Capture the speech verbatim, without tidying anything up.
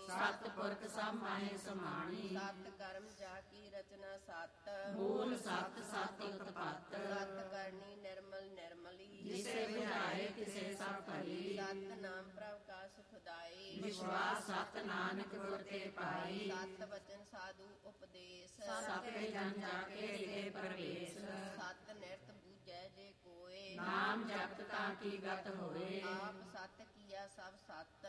ਸਤ ਪੁਰਖ ਸਭ ਮਾਹੇ ਸਮਾਣੀ। ਸਤ ਕਰਮ ਜਾ ਕੀ ਰਚਨਾ ਸਤ, ਮੂਲ ਸਤ ਸਤ ਉਤਪਤ। ਸਤ ਕਰਨੀ ਨਿਰਮਲ ਨਿਰਮਲੀ, ਜਿਸੇ ਬੁਝਾਏ ਤਿਸੇ ਸਭ ਭਲੀ। ਸਤ ਨਾਮ ਪ੍ਰਭ ਕਾ ਸੁਖਦਾਈ, ਵਿਸ਼ਵਾਸ ਸਤ ਨਾਨਕ ਗੁਰ ਤੇ ਪਾਈ। ਸਤ ਵਚਨ ਸਾਧੂ ਉਪਦੇਸ਼, ਸਤ ਜਨ ਜਾ ਕੇ ਲਿਖੇ ਪ੍ਰਵੇਸ਼। ਸਤ ਨਿਰਤ ਬੂਝੈ ਜੇ ਕੋਏ, ਨਾਮ ਜਪਤ ਤਾਂ ਕੀ ਗਤ ਹੋਏ। ਆਪ ਸਤ ਕੀਆ ਸਭ ਸਤ,